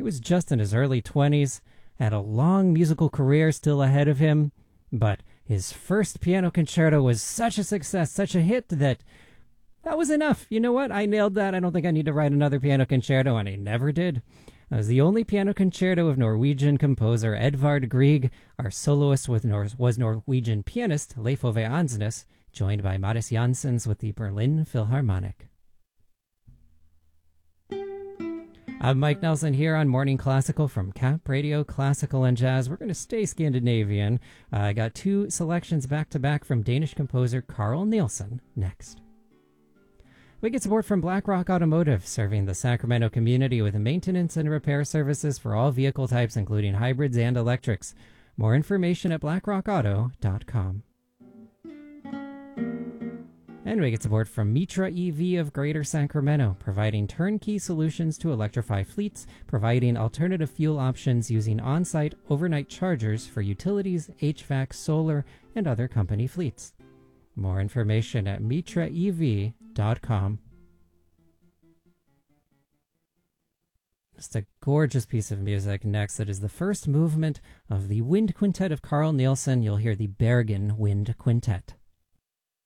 He was just in his early 20s, had a long musical career still ahead of him, but his first piano concerto was such a success, such a hit, that was enough. You know what? I nailed that. I don't think I need to write another piano concerto, and I never did. That was the only piano concerto of Norwegian composer Edvard Grieg. Our soloist was Norwegian pianist Leif Ove Ansnes, joined by Mattis Janssens with the Berlin Philharmonic. I'm Mike Nelson here on Morning Classical from Cap Radio Classical and Jazz. We're going to stay Scandinavian. I got two selections back-to-back from Danish composer Carl Nielsen next. We get support from BlackRock Automotive, serving the Sacramento community with maintenance and repair services for all vehicle types, including hybrids and electrics. More information at blackrockauto.com. And we get support from Mitra EV of Greater Sacramento, providing turnkey solutions to electrify fleets, providing alternative fuel options using on-site overnight chargers for utilities, HVAC, solar, and other company fleets. More information at mitraev.com. Just a gorgeous piece of music next. That is the first movement of the Wind Quintet of Carl Nielsen. You'll hear the Bergen Wind Quintet.